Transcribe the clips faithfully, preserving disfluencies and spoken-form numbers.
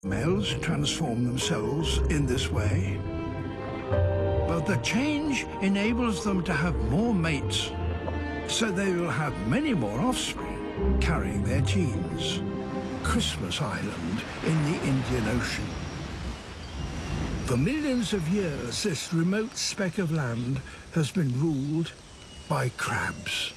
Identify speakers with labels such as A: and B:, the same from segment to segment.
A: Males transform themselves in this way, but the change enables them to have more mates, so they will have many more offspring carrying their genes. Christmas Island in the Indian Ocean. For millions of years, this remote speck of land has been ruled by crabs.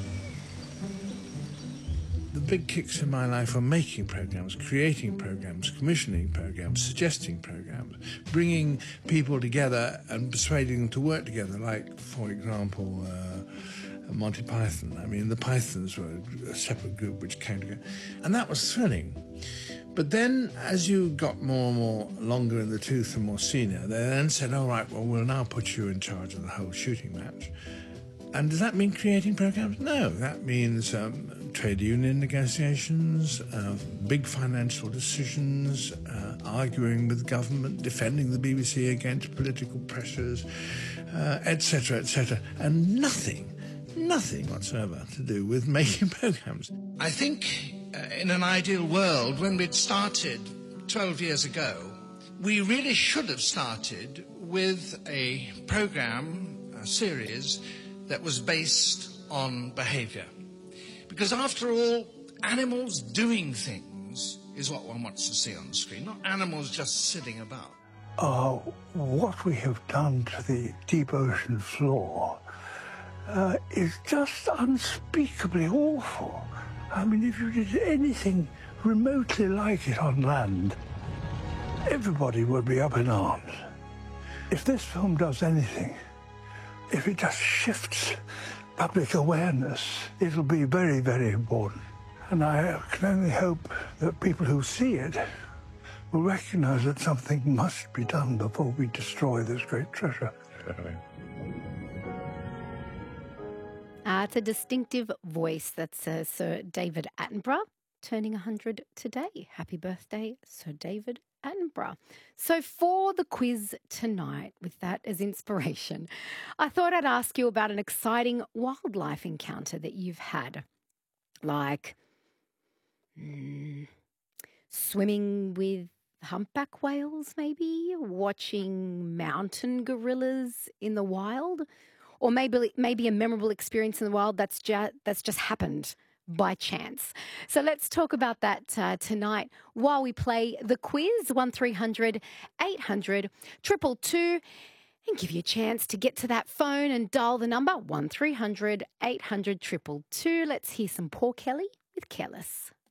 B: The big kicks in my life were making programs, creating programs, commissioning programs, suggesting programs, bringing people together and persuading them to work together, like, for example, uh, Monty Python. I mean, the Pythons were a separate group which came together. And that was thrilling. But then, as you got more and more longer in the tooth and more senior, they then said, all right, well, we'll now put you in charge of the whole shooting match. And does that mean creating programs? No, that means um, trade union negotiations, uh, big financial decisions, uh, arguing with government, defending the B B C against political pressures, uh, et cetera, et cetera. And nothing, nothing whatsoever to do with making programs.
C: I think uh, in an ideal world, when we'd started twelve years ago, we really should have started with a program, a series, that was based on behaviour. Because after all, animals doing things is what one wants to see on the screen, not animals just sitting about.
A: Uh, what we have done to the deep ocean floor uh, is just unspeakably awful. I mean, if you did anything remotely like it on land, everybody would be up in arms. If this film does anything, if it just shifts public awareness, it'll be very, very important. And I can only hope that people who see it will recognise that something must be done before we destroy this great treasure.
D: Uh, it's a distinctive voice. That's uh, Sir David Attenborough, turning one hundred today. Happy birthday, Sir David Attenborough. So for the quiz tonight, with that as inspiration, I thought I'd ask you about an exciting wildlife encounter that you've had, like mm, swimming with humpback whales, maybe watching mountain gorillas in the wild, or maybe maybe a memorable experience in the wild that's just that's just happened by chance. So let's talk about that uh, tonight while we play the quiz, one three hundred eight hundred two two two, and give you a chance to get to that phone and dial the number one three hundred eight hundred two two two. Let's hear some Paul Kelly with Careless.